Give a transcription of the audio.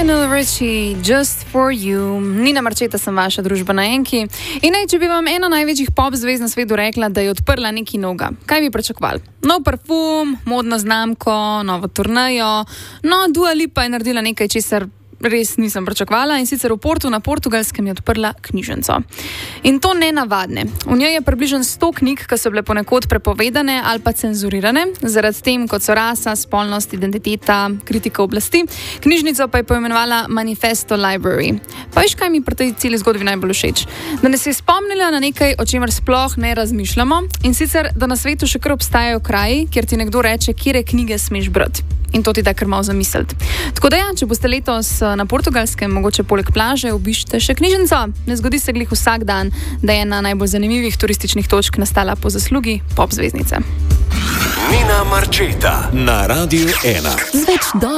Lionel Richie, Just for You. Nina Marčeta sem vaša družbena enki. In če bi vam ena največjih pop zvezd na svetu rekla, da je odprla nekaj novega, kaj bi pričakovali? Nov parfum, modno znamko, novo turnejo. No, Dua Lipa je naredila nekaj, česar res nisem pričakovala, in sicer v Portu na Portugalskem je odprla knjižnico. In to nenavadne. V njej je približno 100 knjig, ki so bile ponekod prepovedane ali pa cenzurirane, zaradi tem, kot so rasa, spolnost, identiteta, kritika oblasti. Knjižnico pa je poimenovala Manifesto Library. Pa veš, kaj mi pri tej celi zgodbi najbolj všeč? Da nas je spomnila na nekaj, o čemer sploh ne razmišljamo, in sicer, da na svetu še kar obstajajo kraji, kjer ti nekdo reče, kire knjige smeš brati. In to ti da kar malo zamisliti. Tako da ja, če boste letos na Portugalskem, mogoče poleg plaže, obiščite še knjižnico. Ne zgodi se glih vsak dan, da je ena najbolj zanimivih turističnih točk nastala po zaslugi pop zvezdnice. Nina Marčeta na Radiu 1.